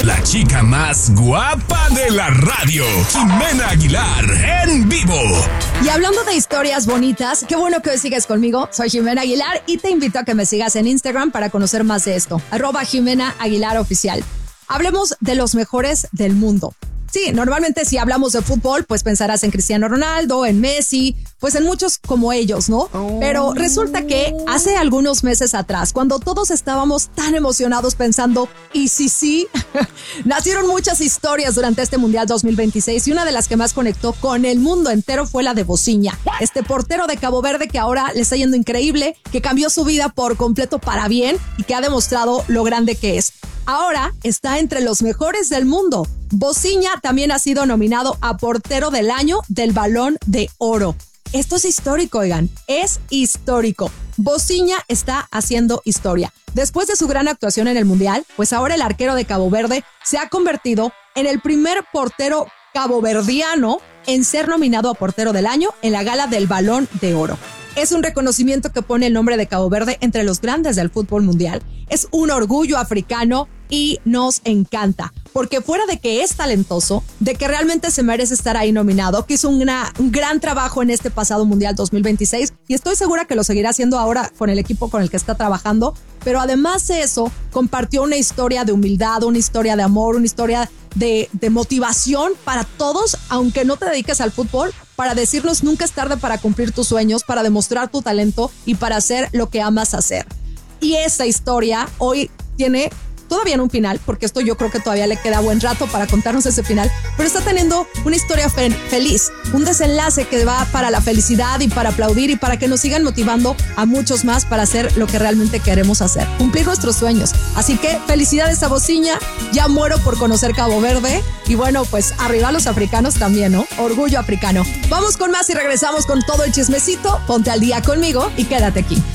La chica más guapa de la radio, Jimena Aguilar, en vivo. Y hablando de historias bonitas, qué bueno que hoy sigues conmigo. Soy Jimena Aguilar y te invito a que me sigas en Instagram para conocer más de esto. @Jimena Aguilar Oficial. Hablemos de los mejores del mundo. Sí, normalmente si hablamos de fútbol, pues pensarás en Cristiano Ronaldo, en Messi, pues en muchos como ellos, ¿no? Pero resulta que hace algunos meses atrás, cuando todos estábamos tan emocionados pensando, ¿y sí? Nacieron muchas historias durante este Mundial 2026 y una de las que más conectó con el mundo entero fue la de Bosinha, este portero de Cabo Verde que ahora le está yendo increíble, que cambió su vida por completo para bien y que ha demostrado lo grande que es. Ahora está entre los mejores del mundo. Bosinha también ha sido nominado a portero del año del Balón de Oro. Esto es histórico, oigan, es histórico. Bosinha está haciendo historia. Después de su gran actuación en el Mundial, pues ahora el arquero de Cabo Verde se ha convertido en el primer portero caboverdiano en ser nominado a portero del año en la gala del Balón de Oro. Es un reconocimiento que pone el nombre de Cabo Verde entre los grandes del fútbol mundial. Es un orgullo africano y nos encanta, porque fuera de que es talentoso, de que realmente se merece estar ahí nominado, que hizo un gran trabajo en este pasado Mundial 2026 y estoy segura que lo seguirá haciendo ahora con el equipo con el que está trabajando, pero además de eso, compartió una historia de humildad, una historia de amor, una historia de motivación para todos, aunque no te dediques al fútbol, para decirnos nunca es tarde para cumplir tus sueños, para demostrar tu talento y para hacer lo que amas hacer. Y esa historia hoy tiene todavía en un final, porque esto yo creo que todavía le queda buen rato para contarnos ese final, pero está teniendo una historia feliz, un desenlace que va para la felicidad y para aplaudir y para que nos sigan motivando a muchos más para hacer lo que realmente queremos hacer, cumplir nuestros sueños. Así que felicidades a Bosinha, ya muero por conocer Cabo Verde y bueno, pues arriba los africanos también, ¿no? Orgullo africano. Vamos con más y regresamos con todo el chismecito. Ponte al día conmigo y quédate aquí.